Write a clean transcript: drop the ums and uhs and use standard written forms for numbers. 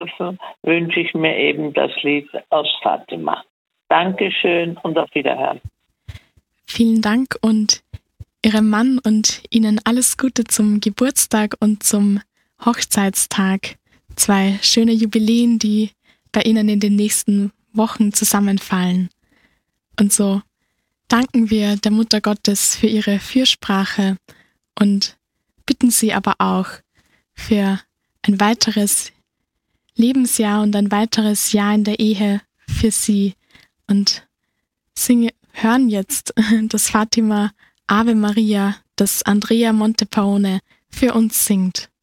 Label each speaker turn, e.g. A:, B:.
A: wünsche ich mir eben das Lied aus Fatima. Dankeschön und auf Wiederhören.
B: Vielen Dank und Ihrem Mann und Ihnen alles Gute zum Geburtstag und zum Hochzeitstag. 2 schöne Jubiläen, die bei Ihnen in den nächsten Wochen zusammenfallen. Und so danken wir der Mutter Gottes für ihre Fürsprache und bitten sie aber auch für ein weiteres Lebensjahr und ein weiteres Jahr in der Ehe für sie und hören jetzt das Fatima Ave Maria, das Andrea Montepaone für uns singt.